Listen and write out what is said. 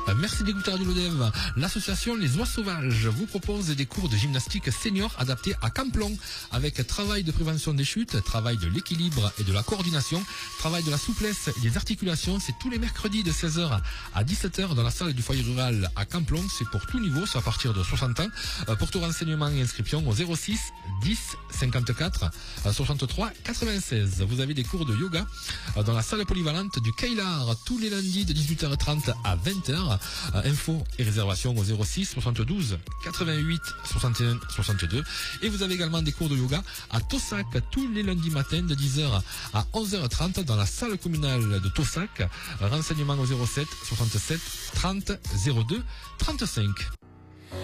Merci d'écouter Radio Lodève. L'association Les Oies Sauvages vous propose des cours de gymnastique senior adaptés à Camplon avec travail de prévention des chutes, travail de l'équilibre et de la coordination, travail de la souplesse et des articulations. C'est tous les mercredis de 16h à 17h dans la salle du foyer rural à Camplon. C'est pour tout niveau, c'est à partir de 60 ans. Pour tout renseignement et inscription au 06 10 54 63 96. Vous avez des cours de yoga dans la salle polyvalente du Kailar tous les lundis de 18h30 à 20h. Infos et réservations au 06 72 88 61 62. Et vous avez également des cours de yoga à Tossac tous les lundis matins de 10h à 11h30 dans la salle communale de Tossac. Renseignements au 07 67 30 02 35.